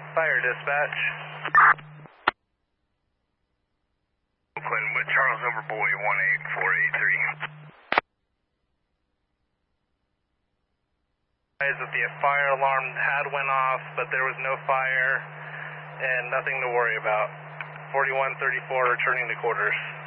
Fire dispatch. Oakland with Charles Overboy 18483. That the fire alarm had went off, but there was no fire and nothing to worry about. 4134 returning to quarters.